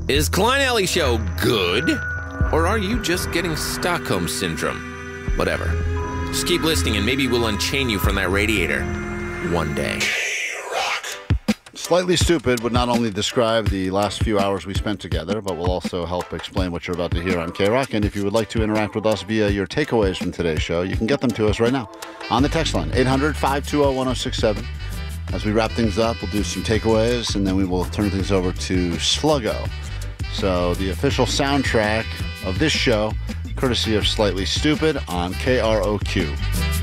Is Klein Alley Show good? Or are you just getting Stockholm Syndrome? Whatever. Just keep listening and maybe we'll unchain you from that radiator one day. Slightly Stupid would not only describe the last few hours we spent together, but will also help explain what you're about to hear on K-Rock. And if you would like to interact with us via your takeaways from today's show, you can get them to us right now on the text line, 800-520-1067. As we wrap things up, we'll do some takeaways, and then we will turn things over to Sluggo. So the official soundtrack of this show, courtesy of Slightly Stupid on KROQ.